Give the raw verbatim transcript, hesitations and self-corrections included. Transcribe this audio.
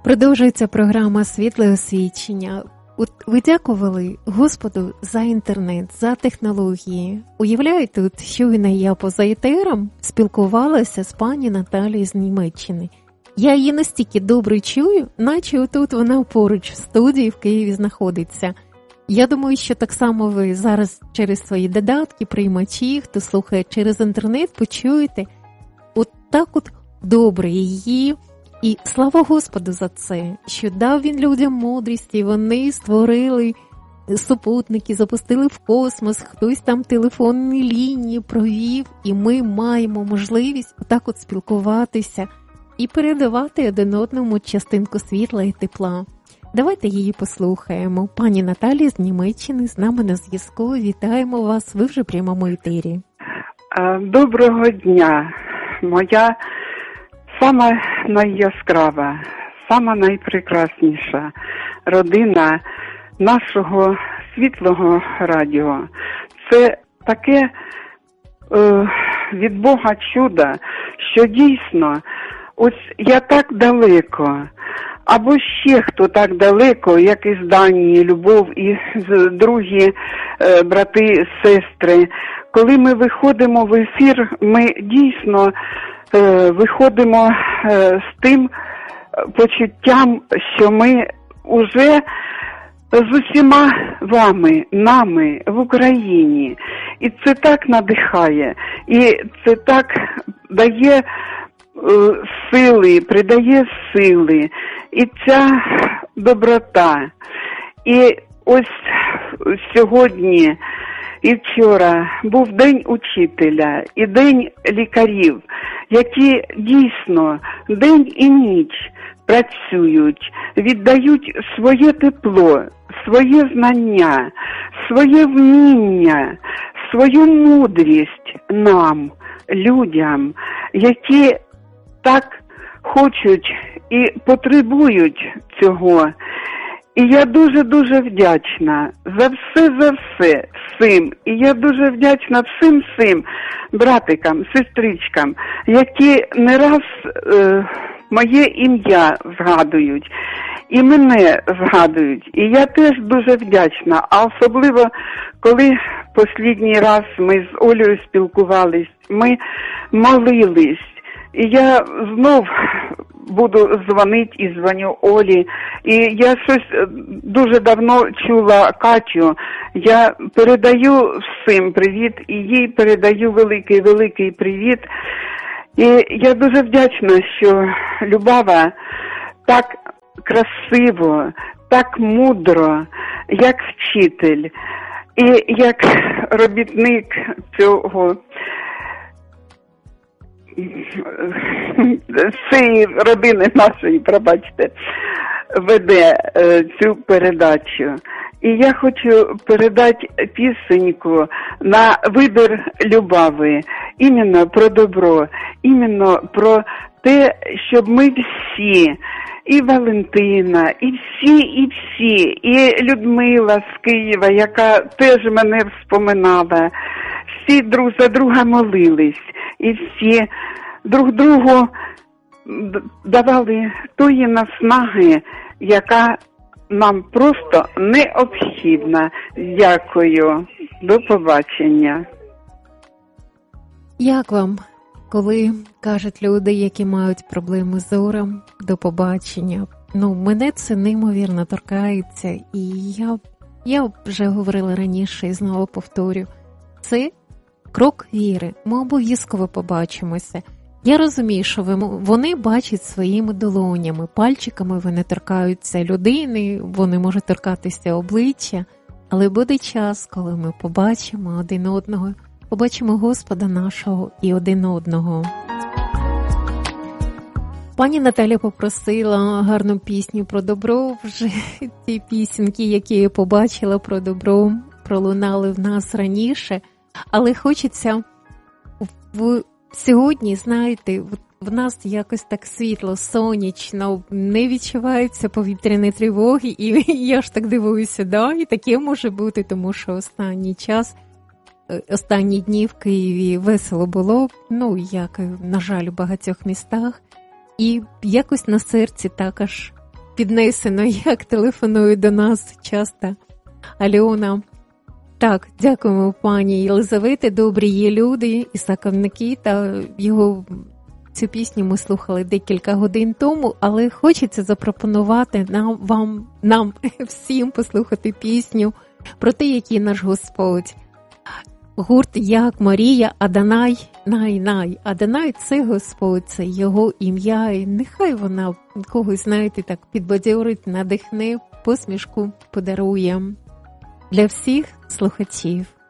Продовжується програма «Світле освічення». От ви дякували Господу за інтернет, за технології. Уявляєте, от щойно я поза етером спілкувалася з пані Наталією з Німеччини. Я її настільки добре чую, наче отут вона поруч в студії в Києві знаходиться. Я думаю, що так само ви зараз через свої додатки, приймачі, хто слухає через інтернет, почуєте от так от добре її. І слава Господу за це, що дав він людям мудрість, і вони створили супутники, запустили в космос, хтось там телефонні лінії провів, і ми маємо можливість отак от спілкуватися і передавати один одному частинку світла і тепла. Давайте її послухаємо. Пані Наталія з Німеччини з нами на зв'язку. Вітаємо вас, ви вже в прямому етері. Доброго дня, моя сама найяскрава, сама найпрекрасніша родина нашого світлого радіо. Це таке е, від Бога чудо, що дійсно, ось я так далеко, або ще хто так далеко, як із Данії, Любов і другі е, брати, сестри. Коли ми виходимо в ефір, ми дійсно е, виходимо е, з тим почуттям, що ми уже з усіма вами, нами в Україні. І це так надихає, і це так дає е, сили, придає сили. І ця доброта. І ось сьогодні і вчора був День учителя і День лікарів, які дійсно день і ніч працюють, віддають своє тепло, своє знання, своє вміння, свою мудрість нам, людям, які так хочуть і потребують цього. І я дуже-дуже вдячна за все, за все всім. І я дуже вдячна всім всім братикам, сестричкам, які не раз е, моє ім'я згадують. І мене згадують. І я теж дуже вдячна. А особливо, коли останній раз ми з Олею спілкувались, ми молились. І я знов буду дзвонити і дзвоню Олі. І я щось дуже давно чула Катю. Я передаю всім привіт, і їй передаю великий-великий привіт. І я дуже вдячна, що Любава так красиво, так мудро, як вчитель, і як робітник цього цієї родини нашої, пробачте, веде е, цю передачу. І я хочу передати пісеньку на вибір Любави, іменно про добро, іменно про те, щоб ми всі, і Валентина, і всі, і всі, і Людмила з Києва, яка теж мене вспоминала, всі друг за друга молились, і всі друг другу давали тої наснаги, яка нам просто необхідна. Дякую. До побачення. Як вам, коли кажуть люди, які мають проблеми з зором, до побачення? Ну, мене це неймовірно торкається, і я, я вже говорила раніше і знову повторю. Це крок віри. Ми обов'язково побачимося. Я розумію, що вони бачать своїми долонями, пальчиками вони торкаються людини, вони можуть торкатися обличчя, але буде час, коли ми побачимо один одного, побачимо Господа нашого і один одного. Пані Наталя попросила гарну пісню про добро, вже ті пісеньки, які я побачила про добро, пролунали в нас раніше, але хочеться в сьогодні, знаєте, в нас якось так світло, сонячно, не відчуваються повітряні тривоги, і я ж так дивуюся, да, і таке може бути, тому що останній час, останні дні в Києві весело було, ну, як, на жаль, у багатьох містах, і якось на серці також піднесено, як телефонує до нас часто Альона. Так, дякуємо пані Єлизаветі, добрі є люди, Ісаков Нікіта, його цю пісню ми слухали декілька годин тому, але хочеться запропонувати нам, вам, нам всім послухати пісню про те, який наш Господь. Гурт Як Марія, Адонай, най-най. Адонай – це Господь, це Його ім'я, і нехай вона когось, знаєте, так підбадьорить, надихне, посмішку подарує для всіх слухачів.